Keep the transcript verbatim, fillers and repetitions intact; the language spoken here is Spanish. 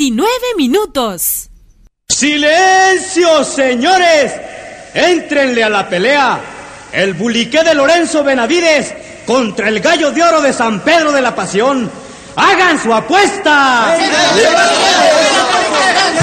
veintinueve minutos. ¡Silencio, señores! ¡Éntrenle a la pelea! El buliqué de Lorenzo Benavides contra el gallo de oro de San Pedro de la Pasión. ¡Hagan su apuesta!